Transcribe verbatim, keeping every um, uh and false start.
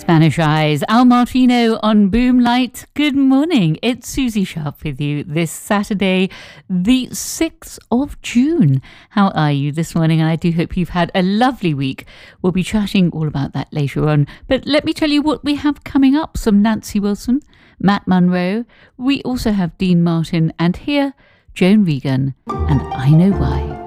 Spanish Eyes, Al Martino on Boomlight. Good morning, it's Susie Sharp with you this Saturday, the sixth of June. How are you this morning? I do hope you've had a lovely week. We'll be chatting all about that later on. But let me tell you what we have coming up. Some Nancy Wilson, Matt Monro. We also have Dean Martin, and here, Joan Regan, and I Know Why.